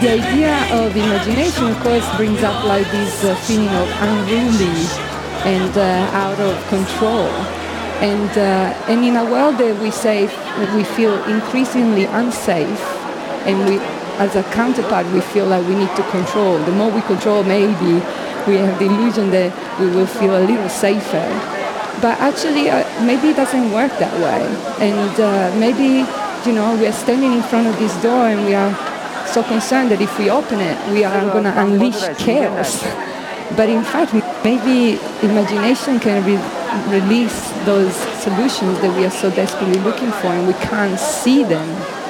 the idea of imagination, of course, brings up like this feeling of unruly and out of control. And in a world that we say we feel increasingly unsafe, and we, as a counterpart, we feel like we need to control. The more we control, maybe we have the illusion that we will feel a little safer. But actually, maybe it doesn't work that way. And maybe, we are standing in front of this door and we are so concerned that if we open it, we are going to unleash chaos. But in fact, maybe imagination can release those solutions that we are so desperately looking for and we can't see them.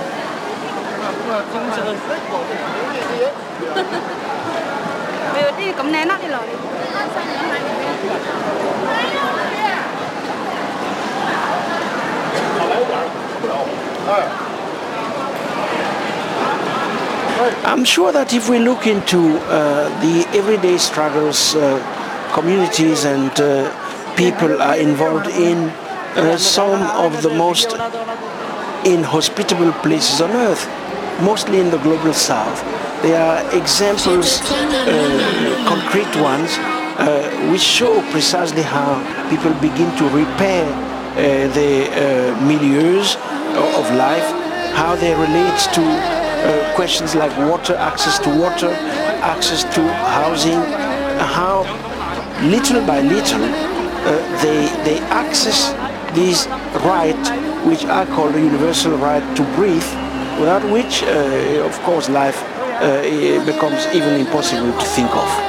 I'm sure that if we look into the everyday struggles communities and people are involved in, some of the most inhospitable places on earth, mostly in the global south, there are examples, concrete ones, which show precisely how people begin to repair the milieus of life, how they relate to questions like water, access to housing, how little by little they access this right, which I call the universal right to breathe, without which, of course, life becomes even impossible to think of.